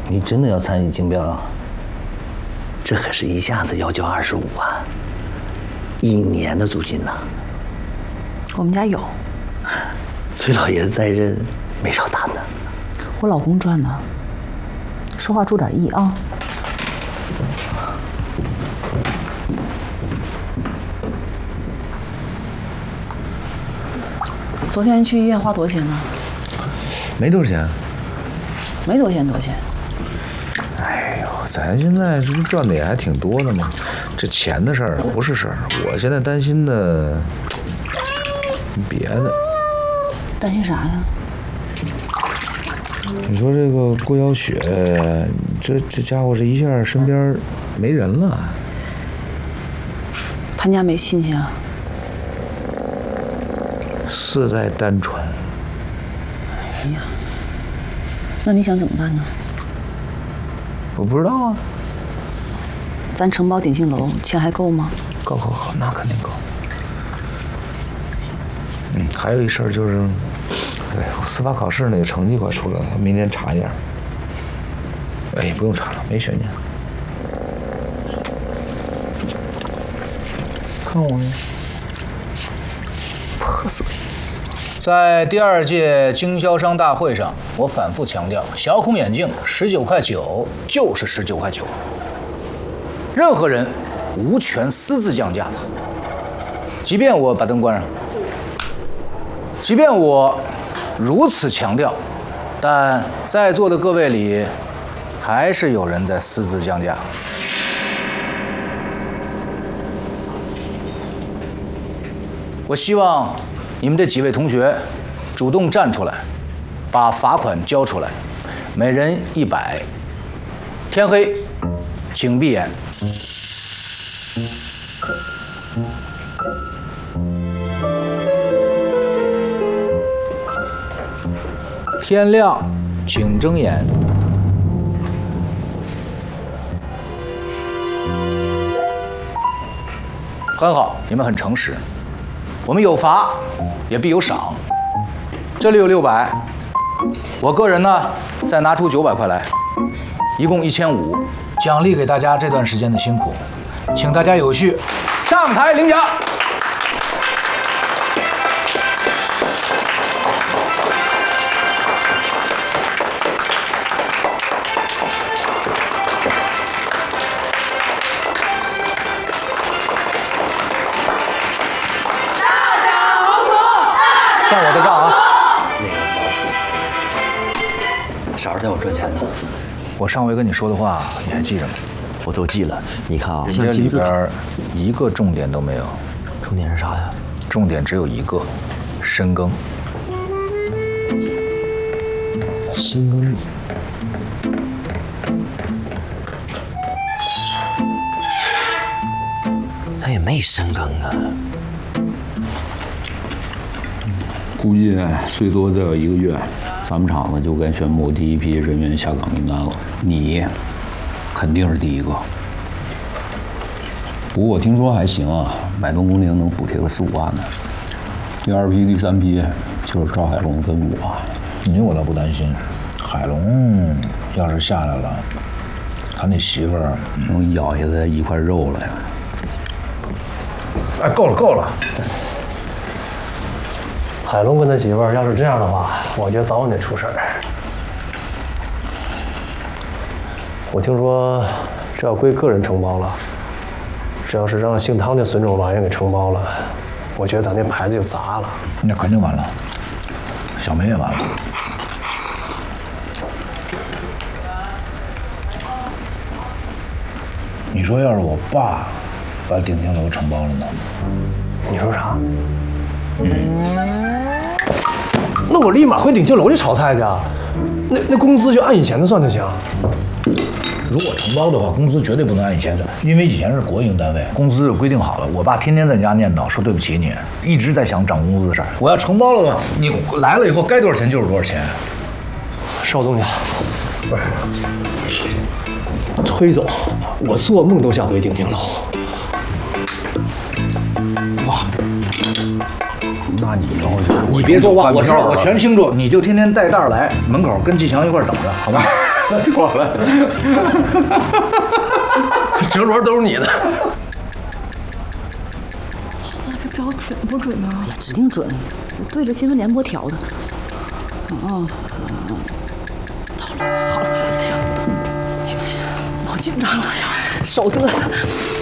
你真的要参与竞标？这可是一下子要交25万，1年的租金呐！ 我们家有。 崔老爷子在任没少谈呢。 我老公赚呢，说话注点意啊。昨天去医院花多少钱呢？ 没多少钱。 没多少钱，多少钱？ 哎呦，咱现在这不赚的也还挺多的吗？这钱的事儿不是事儿，我现在担心的别的。 担心啥呀？ 你说这个郭小雪，这家伙这一下身边没人了。 他家没亲戚啊 ？4代单传。 哎呀，那你想怎么办呢？ 我不知道啊。 咱承包鼎庆楼钱还够吗？ 够，那肯定够。还有一事儿就是，对我司法考试那个成绩快出来了，明天查一下。哎，不用查了，没悬念。看我呢， 破嘴。 在第2届经销商大会上，我反复强调，小孔眼镜19.9块就是19.9块，任何人无权私自降价的。即便我把灯关上，即便我如此强调，但在座的各位里，还是有人在私自降价。我希望你们这几位同学主动站出来，把罚款交出来，每人100。天黑，请闭眼。天亮，请睁眼。很好，你们很诚实。我们有罚，也必有赏。这里有600，我个人呢再拿出900块来，一共1500，奖励给大家这段时间的辛苦，请大家有序上台领奖。算我的账啊！ 啥时候带我赚钱呢？ 我上回跟你说的话，你还记着吗？ 我都记了。你看啊， 你这里边一个重点都没有。 重点是啥呀？ 重点只有一个，深耕。 深耕。他也没深耕啊。 估计最多再有1个月，咱们厂子就该宣布第一批人员下岗名单了。你肯定是第一个。不过我听说还行啊，买东工龄能补贴个4、5万呢。第2批、第3批就是赵海龙跟我。 你我倒不担心，海龙要是下来了，他那媳妇儿能咬下来一块肉来。 哎，够了。 海龙跟他媳妇儿要是这样的话，我觉得早晚得出事儿。我听说这要归个人承包了，这要是让姓汤的孙总把人给承包了，我觉得咱那牌子就砸了。 那肯定完了，小梅也完了。你说要是我爸把鼎庆楼承包了呢？ 你说啥？那我立马回鼎庆楼去炒菜去，那工资就按以前的算就行。 如果承包的话，工资绝对不能按以前的，因为以前是国营单位，工资规定好了。我爸天天在家念叨说对不起你，一直在想涨工资的事儿。我要承包了的话，你来了以后该多少钱就是多少钱。 邵总家，不是崔总，我做梦都想回鼎庆楼。 哇！那你以后就你别说话，我知道，我全清楚，你就天天带袋来门口跟季强一块等着，好吧？ 错了，折螺都是你的。 嫂子，这标准不准啊？哎呀，指定准，我对着新闻联播调的。到了，好了，哎呀，哎呀妈呀，老紧张了，手嘚瑟。